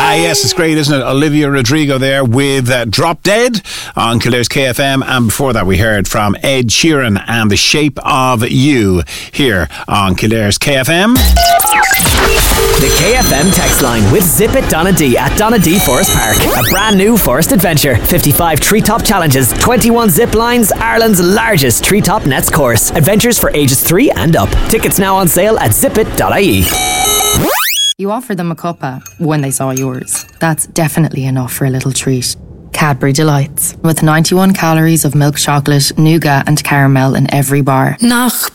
Yes, it's great, isn't it? Olivia Rodrigo there with Drop Dead on Kildare KFM. And before that, we heard from Ed Sheeran and The Shape of You here on Kildare's KFM. The KFM text line with Zip It Donna D at Donna D Forest Park. A brand new forest adventure. 55 treetop challenges, 21 zip lines, Ireland's largest treetop nets course. Adventures for ages 3 and up. Tickets now on sale at zipit.ie. You offered them a cuppa when they saw yours. That's definitely enough for a little treat. Cadbury Delights, with 91 calories of milk chocolate, nougat and caramel in every bar. Nach